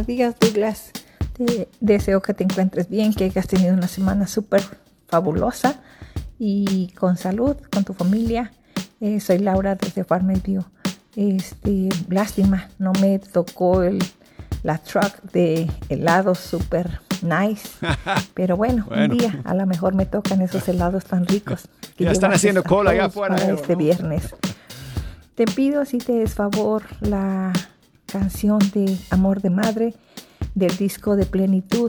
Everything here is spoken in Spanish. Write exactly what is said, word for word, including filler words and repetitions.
buenos días, Douglas. Te deseo que te encuentres bien, que hayas tenido una semana súper fabulosa y con salud, con tu familia. Eh, soy Laura desde Farmview. Este, lástima, no me tocó el, la truck de helados súper nice. Pero bueno, bueno, un día a lo mejor me tocan esos helados tan ricos. Que ya están haciendo cola allá afuera. Para eh, este ¿no? viernes. Te pido si te es favor la canción de Amor de Madre del disco de Plenitud